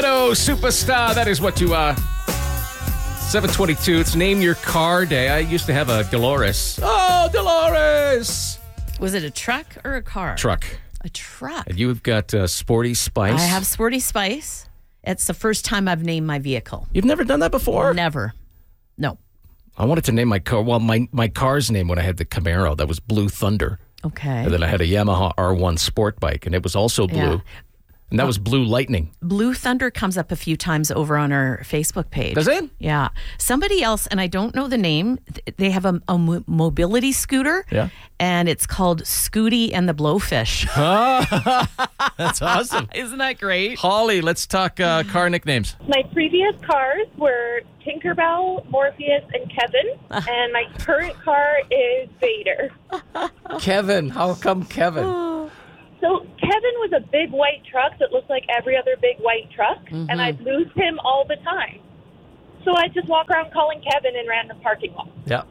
ghetto superstar. That is what you are. 7:22. It's Name Your Car Day. I used to have a Dolores. Oh, Dolores! Was it a truck or a car? Truck. A truck. And you've got Sporty Spice. I have Sporty Spice. It's the first time I've named my vehicle. You've never done that before? Never. No. I wanted to name my car. Well, my car's name when I had the Camaro, that was Blue Thunder. Okay. And then I had a Yamaha R1 sport bike, and it was also blue. Yeah. And that was Blue Lightning. Blue Thunder comes up a few times over on our Facebook page. Does it? Yeah. Somebody else, and I don't know the name, they have a mobility scooter. Yeah. And it's called Scooty and the Blowfish. That's awesome. Isn't that great? Holly, let's talk car nicknames. My previous cars were Tinkerbell, Morpheus, and Kevin. And my current car is Vader. Kevin. How come Kevin? So Kevin was a big white truck that looked like every other big white truck, and I'd lose him all the time. So I'd just walk around calling Kevin in random parking lots. Yeah.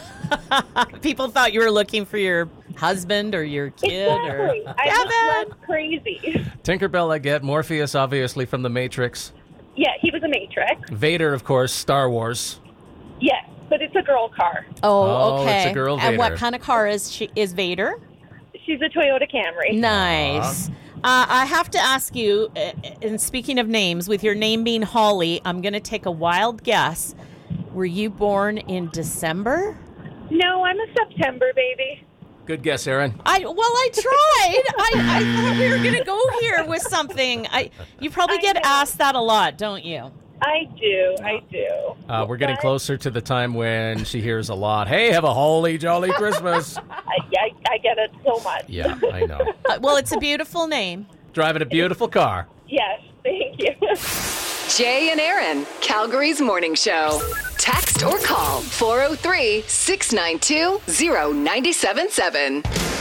People thought you were looking for your husband or your kid. Exactly. Or I just went crazy. Tinkerbell, I get. Morpheus, obviously, from The Matrix. Yeah, he was a Matrix. Vader, of course, Star Wars. Yes, but it's a girl car. Oh, okay. it's a girl And what Vader. kind of car is Vader? She's a Toyota Camry. Nice. I have to ask you, and speaking of names, with your name being Holly, I'm going to take a wild guess. Were you born in December? No, I'm a September baby. Good guess, Aaron. I tried. I thought we were going to go here with something. You probably get asked that a lot, don't you? I do. We're getting closer to the time when she hears a lot, hey, have a holy jolly Christmas. I get it so much. Yeah, I know. Well, it's a beautiful name. Driving a beautiful car. Yes, thank you. Jay and Aaron, Calgary's morning show. Text or call 403-692-0977.